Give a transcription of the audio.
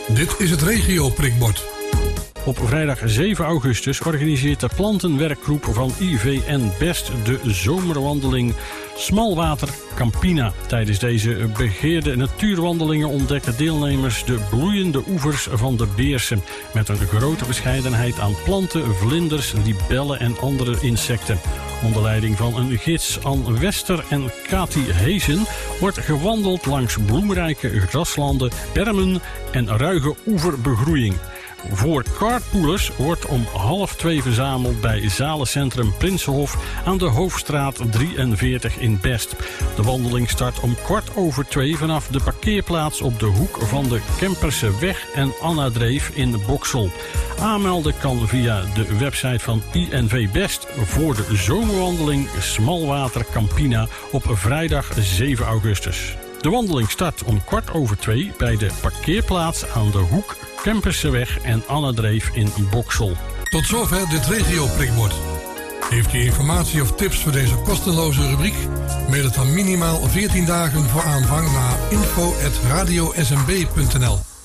Dit is het regio-prikbord. Op vrijdag 7 augustus organiseert de plantenwerkgroep van IVN Best de zomerwandeling Smalwater Campina. Tijdens deze begeerde natuurwandelingen ontdekken deelnemers de bloeiende oevers van de Beersen, met een grote verscheidenheid aan planten, vlinders, libellen en andere insecten. Onder leiding van een gids Ann Wester en Kati Heesen wordt gewandeld langs bloemrijke graslanden, bermen en ruige oeverbegroeiing. Voor carpoolers wordt om 1:30 verzameld bij Zalencentrum Prinsenhof aan de Hoofdstraat 43 in Best. De wandeling start om 2:15 vanaf de parkeerplaats op de hoek van de Kemperseweg en Annadreef in Boksel. Aanmelden kan via de website van INV Best voor de zomerwandeling Smalwater Campina op vrijdag 7 augustus. De wandeling start om 2:15 bij de parkeerplaats aan de hoek Kemperseweg en Annadreef in Boksel. Tot zover dit regio-prikbord. Heeft u informatie of tips voor deze kosteloze rubriek? Mail het dan minimaal 14 dagen voor aanvang naar info@radiosmb.nl.